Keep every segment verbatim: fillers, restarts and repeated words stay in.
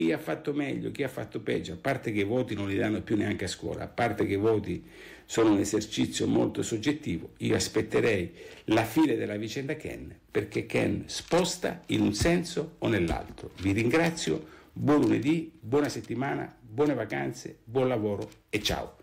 chi ha fatto meglio, chi ha fatto peggio, a parte che i voti non li danno più neanche a scuola, a parte che i voti sono un esercizio molto soggettivo, io aspetterei la fine della vicenda Ken, perché Ken sposta in un senso o nell'altro. Vi ringrazio, buon lunedì, buona settimana, buone vacanze, buon lavoro e ciao.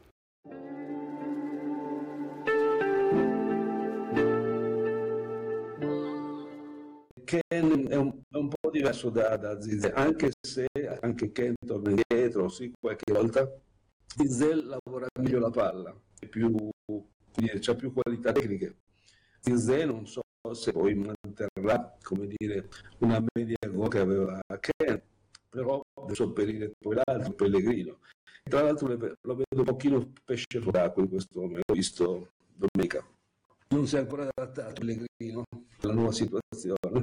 Ken è un, è un po' diverso da, da Zizek, anche se anche Ken torna indietro, sì, qualche volta. Zizek lavora meglio la palla, è più, ha più qualità tecniche. Zizek non so se poi manterrà, come dire, una media gol che aveva Ken, però deve sopperire poi l'altro, Pellegrino. Tra l'altro lo vedo un pochino pesce fuori d'acqua in questo momento, l'ho visto domenica. Non si è ancora adattato Pellegrino alla nuova situazione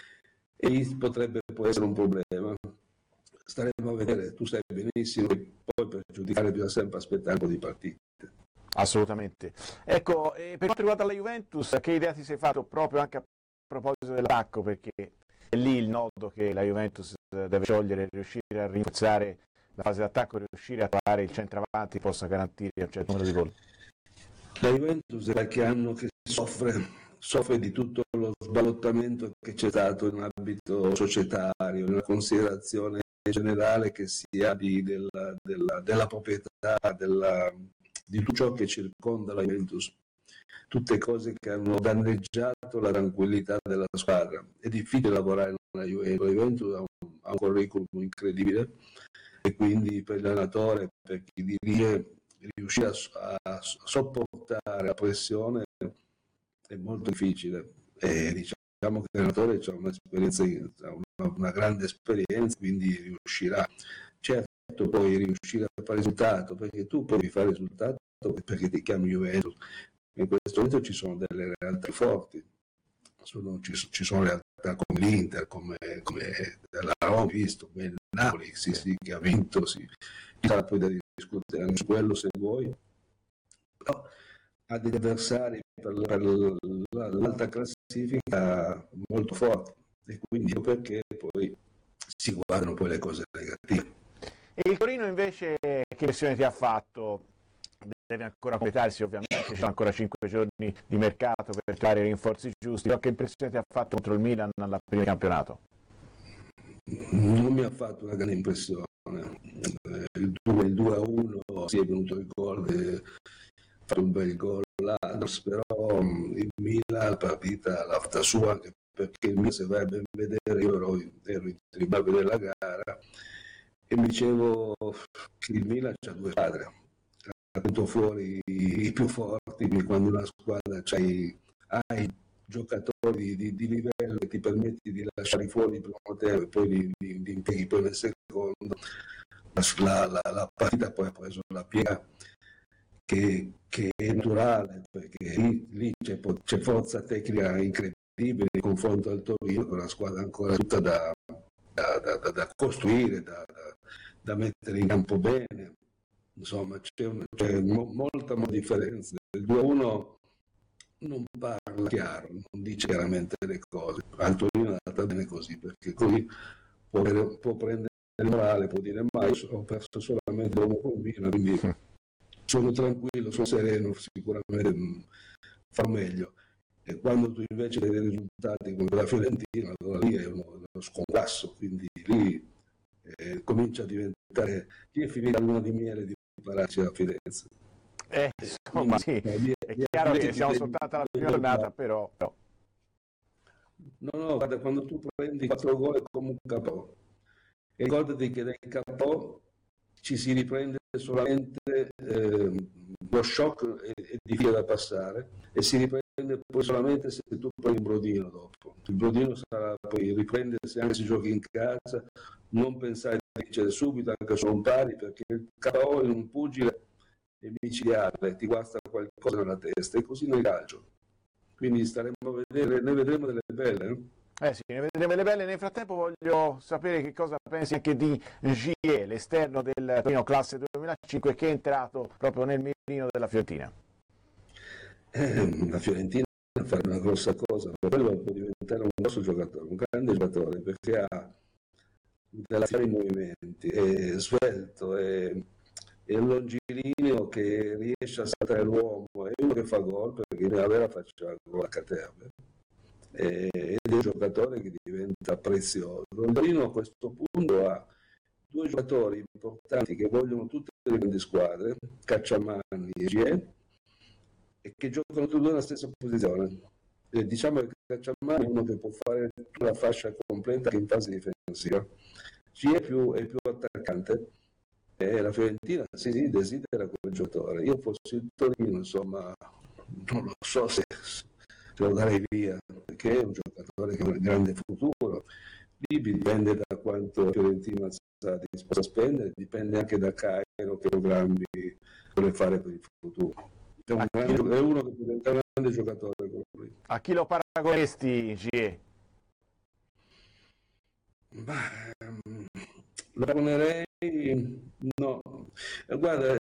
e potrebbe poi essere un problema. Staremo a vedere, tu sai benissimo che poi per giudicare bisogna sempre aspettare un po' di partite. Assolutamente. Ecco, e per quanto riguarda la Juventus, che idea ti sei fatto proprio anche a proposito dell'attacco, perché è lì il nodo che la Juventus deve sciogliere, riuscire a rinforzare la fase d'attacco, riuscire a trovare il centravanti che possa garantire un certo numero di gol. La Juventus è qualche anno che soffre, soffre di tutto lo sballottamento che c'è stato in ambito societario, una considerazione generale che si ha di, della, della, della proprietà, della, di tutto ciò che circonda la Juventus. Tutte cose che hanno danneggiato la tranquillità della squadra. È difficile lavorare nella Juventus, la Juventus ha un, ha un curriculum incredibile e quindi per l'allenatore, per chi dirige, riuscire a, a sopportare la pressione è molto difficile e diciamo che l'allenatore ha un'esperienza, una, una grande esperienza, quindi riuscirà. Certo, poi riuscire a fare risultato, perché tu puoi fare risultato perché ti chiami Juventus. In questo momento ci sono delle realtà forti, sono, ci, ci sono realtà come l'Inter, come, come la Roma, visto, come il Napoli, sì, sì, che ha vinto, sì. Ci sarà poi da discutere anche su quello se vuoi, però ha degli avversari per, per l'alta classifica molto forti e quindi perché poi si guardano poi le cose negative. E il Torino invece che impressione ti ha fatto? Deve ancora completarsi, ovviamente ci sono ancora cinque giorni di mercato per trovare i rinforzi giusti, però che impressione ti ha fatto contro il Milan alla prima campionato? Non mi ha fatto una grande impressione, il due a uno si è venuto il gol, ha fatto un bel gol l'Adams, però il Milan la partita l'ha fatta sua, anche perché il Milan, se vai a ben vedere, io ero, ero in tribuna a vedere la gara e mi dicevo che il Milan c'ha due squadre, ha tenuto fuori i più forti, quando una squadra c'hai, hai giocatori di, di livello che ti permetti di lasciare fuori il primo tempo e poi li, li, li impieghi poi nel secondo, la, la, la partita poi ha preso la piega che, che è naturale, perché lì, lì c'è, c'è forza tecnica incredibile in confronto al Torino, che è una squadra ancora tutta da, da, da, da, da costruire, da, da, da mettere in campo bene. Insomma, c'è, una, c'è mo, molta, molta differenza. Il due a uno non parla chiaro, non dice chiaramente le cose. Al Torino è andata bene così, perché così può, può prendere il morale, può dire ma io ho perso solamente l'uomo con Milan, quindi sono tranquillo, sono sereno, sicuramente fa meglio. E quando tu invece vedi i risultati come la Fiorentina, allora lì è uno, uno sconquasso, quindi lì eh, comincia a diventare, lì è finita la luna di miele di pararci a Firenze. Eh, insomma, sì, è chiaro che siamo soltanto alla prima giornata, però... No, no, guarda, quando tu prendi quattro gol è come un capo. E ricordati che dai capo ci si riprende solamente eh, lo shock è, è difficile da passare e si riprende poi solamente se tu prendi il brodino dopo. Il brodino sarà poi riprendersi anche se giochi in casa, non pensare di vincere subito anche se sono pari, perché il K O in un pugile è micidiale, ti guasta qualcosa nella testa e così nel calcio. Quindi staremo a vedere, ne vedremo delle belle. Eh? Eh sì, ne vedremo delle belle. Nel frattempo voglio sapere che cosa pensi anche di Gie, l'esterno del Torino classe duemilacinque, che è entrato proprio nel mirino della Fiorentina. Eh, la Fiorentina fa una grossa cosa, per quello può diventare un grosso giocatore, un grande giocatore, perché ha, della i movimenti, è svelto, è, è un longilineo che riesce a saltare l'uomo, è uno che fa gol perché nella vera faceva gol a caterve, ed è un giocatore che diventa prezioso. Londrino a questo punto ha due giocatori importanti che vogliono tutte le grandi squadre, Cacciamani e Gie, e che giocano tutti nella stessa posizione. E diciamo che Cacciamani è uno che può fare tutta la fascia completa anche in fase difensiva. Gie è più, è più attaccante, e la Fiorentina si sì, desidera quel giocatore. Io fossi il Torino, insomma, non lo so se lo darei via, perché è un giocatore che ha un grande futuro. Lì dipende da quanto la Fiorentina sta disposta a spendere, dipende anche da Cairo che programmi vuole fare per il futuro. È, un grande, è uno che può diventare un grande giocatore con lui. A chi lo paragoneresti, Gie? Lo paragonerei, no, guarda,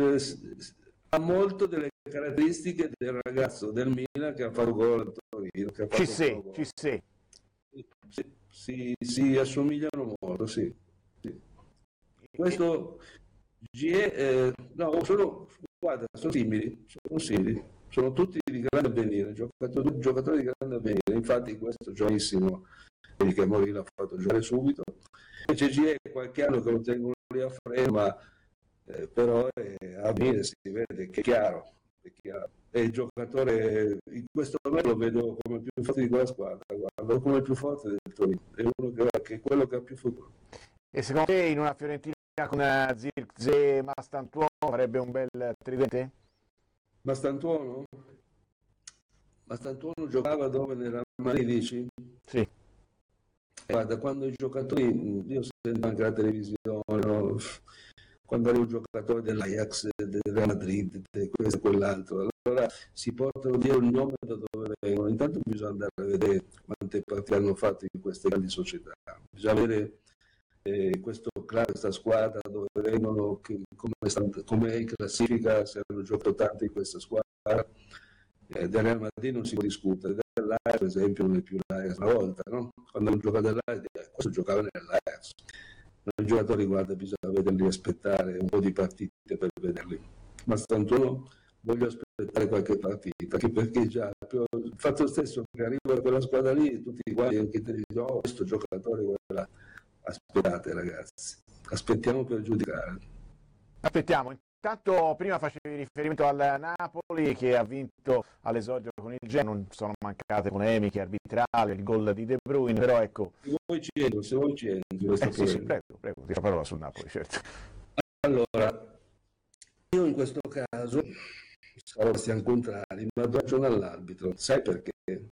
ha molto delle caratteristiche del ragazzo del Milan che ha fatto gol a Torino. Che ha fatto ci sei, ci sei. Si, si, si assomigliano molto, sì. sì. Questo Gie, eh, no, sono, guarda, sono simili, sono simili, sono tutti di grande avvenire, giocatori, giocatori di grande avvenire. Infatti questo giovanissimo che Mori l'ha fatto giocare subito. Invece Gie qualche anno che lo tengono lì a freno, ma eh, però eh, a venire si vede che è chiaro, è chiaro. E il giocatore in questo momento lo vedo come il più forte di quella squadra, guarda, come il più forte del Torino, è uno che, che è quello che ha più futuro. E secondo te in una Fiorentina con Zirkzee e Mastantuono farebbe un bel tridente? Mastantuono? Mastantuono giocava dove? Nella Mani, dici? Sì. Guarda, quando i giocatori, io sento anche la televisione, no? Quando arriva un giocatore dell'Ajax, del Real Madrid, di questo e quell'altro, allora si portano via il nome da dove vengono. Intanto bisogna andare a vedere quante partite hanno fatto in queste grandi società, bisogna vedere eh, questo club, questa squadra, dove vengono, che, come, come è in classifica, se hanno giocato tanto in questa squadra. Eh, del Real Madrid non si può discutere, dell'Ajax per esempio non è più l'Ajax una volta, no? Quando hanno giocato dell'Ajax, eh, questo giocava nell'Ajax. I giocatori, guarda, bisogna vederli, aspettare un po' di partite per vederli. Ma Stantuono voglio aspettare qualche partita, anche perché già il fatto stesso che arriva quella squadra lì, tutti guardi anche te dicono, oh, questo giocatore, guarda, aspettate ragazzi, aspettiamo per giudicare. Aspettiamo. Intanto prima facevi riferimento al Napoli che ha vinto all'esordio con il Genoa, non sono mancate polemiche arbitrali, il gol di De Bruyne, però ecco... Se vuoi ci entro, se vuoi ci entro. Eh, sì, sì, prego, prego, ti la parola sul Napoli, certo. Allora, io in questo caso, sarò stiamo contrari, ma do ragione all'arbitro. Sai perché?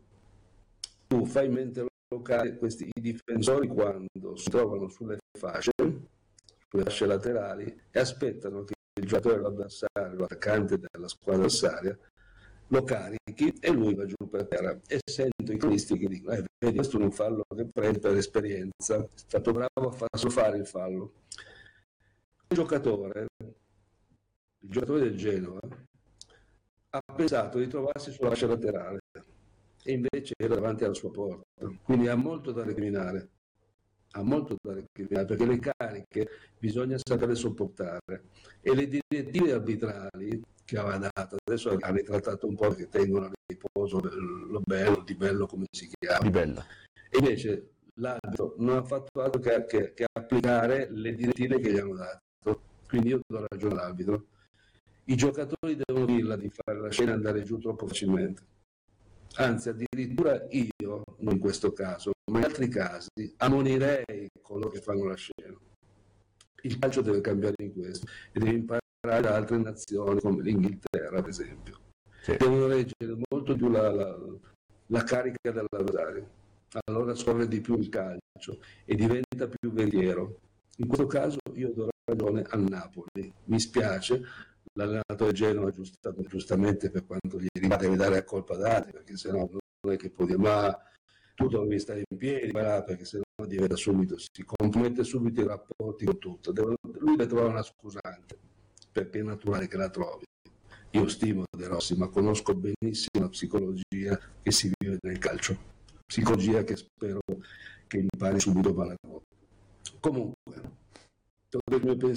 Tu fai mente locale questi i difensori quando si trovano sulle fasce, sulle fasce laterali e aspettano che il giocatore, l'avversario, l'attaccante della squadra avversaria lo carichi e lui va giù per terra, e sento i cronisti che dicono eh, vedi, questo è un fallo che prende per esperienza, è stato bravo a farlo fare il fallo. Il giocatore il giocatore del Genoa ha pensato di trovarsi sulla fascia laterale e invece era davanti alla sua porta, quindi ha molto da recriminare. ha molto da recriminare, perché le cariche bisogna saperle sopportare, e le direttive arbitrali che aveva dato, adesso ha ritrattato un po' che tengono a riposo lo bello, di bello come si chiama, di bello. E invece l'arbitro non ha fatto altro che, che, che applicare le direttive che gli hanno dato, quindi io do ragione all'arbitro. I giocatori devono dirla di fare la scena e andare giù troppo facilmente. Anzi, addirittura io, non in questo caso, ma in altri casi, ammonirei coloro che fanno la scena. Il calcio deve cambiare in questo e deve imparare da altre nazioni, come l'Inghilterra, ad esempio. Sì. Devono reggere molto più la, la, la carica dell'avversario. Allora scorre di più il calcio e diventa più veritiero. In questo caso io do ragione al Napoli. Mi spiace. L'allenatore Genoa giustamente, per quanto gli riguarda, deve dare a colpa ad altri, perché sennò non è che può dire ma tu dovevi stare in piedi, perché sennò diventa subito, si compromette subito i rapporti con tutto. Deve, lui deve trovare una scusante, perché è naturale che la trovi. Io stimo De Rossi, ma conosco benissimo la psicologia che si vive nel calcio, psicologia che spero che impari subito Palacò. Comunque, il mio pensiero